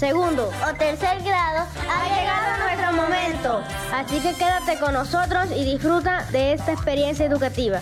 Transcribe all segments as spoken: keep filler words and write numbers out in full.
segundo o tercer grado, ha llegado nuestro momento. Así que quédate con nosotros y disfruta de esta experiencia educativa.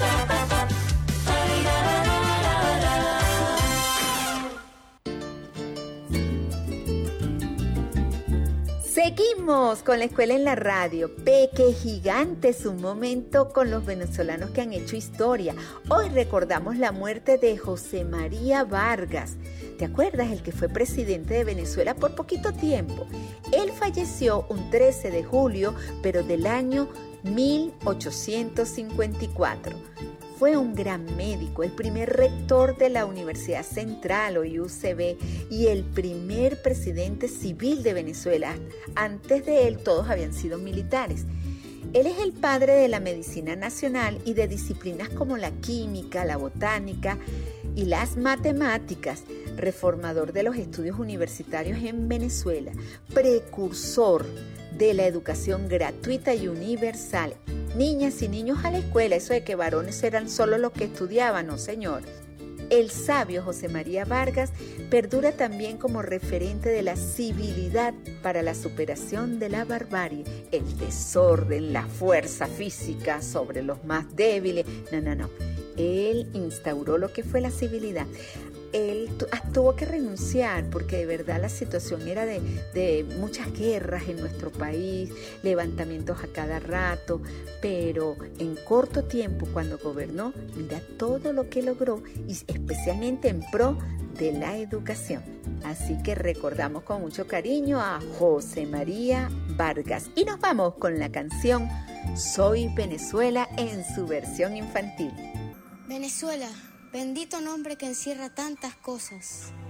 Seguimos con la escuela en la radio. Peque Gigante, un momento con los venezolanos que han hecho historia. Hoy recordamos la muerte de José María Vargas. ¿Te acuerdas? El que fue presidente de Venezuela por poquito tiempo. Él falleció un trece de julio, pero del año mil ochocientos cincuenta y cuatro. Fue un gran médico, el primer rector de la Universidad Central o U C B y el primer presidente civil de Venezuela. Antes de él todos habían sido militares. Él es el padre de la medicina nacional y de disciplinas como la química, la botánica y las matemáticas, reformador de los estudios universitarios en Venezuela, precursor de la educación gratuita y universal. Niñas y niños a la escuela, eso de que varones eran solo los que estudiaban, no señor. El sabio José María Vargas perdura también como referente de la civilidad para la superación de la barbarie, el desorden, la fuerza física sobre los más débiles. No, no, no. Él instauró lo que fue la civilidad. Él tuvo que renunciar porque de verdad la situación era de, de muchas guerras en nuestro país, levantamientos a cada rato, pero en corto tiempo cuando gobernó, mira todo lo que logró y especialmente en pro de la educación. Así que recordamos con mucho cariño a José María Vargas y nos vamos con la canción Soy Venezuela en su versión infantil. Venezuela, bendito nombre que encierra tantas cosas.